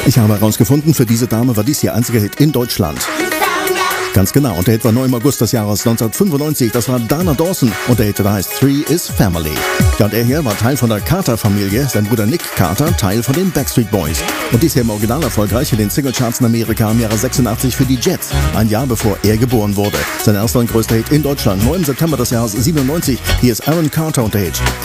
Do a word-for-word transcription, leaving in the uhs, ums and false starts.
Ich habe herausgefunden, für diese Dame war dies ihr einziger Hit in Deutschland. Ganz genau, und der Hit war nur im August des Jahres neunzehnhundertfünfundneunzig. Das war Dana Dawson und der Hit da heißt Three is Family. Ja, und er hier war Teil von der Carter-Familie, sein Bruder Nick Carter Teil von den Backstreet Boys. Und dies hier im Original erfolgreich in den Singlecharts in Amerika im Jahre sechsundachtzig für die Jets, ein Jahr bevor er geboren wurde. Sein erster und größter Hit in Deutschland, nur im September des Jahres siebenundneunzig. Hier ist Aaron Carter und der Hit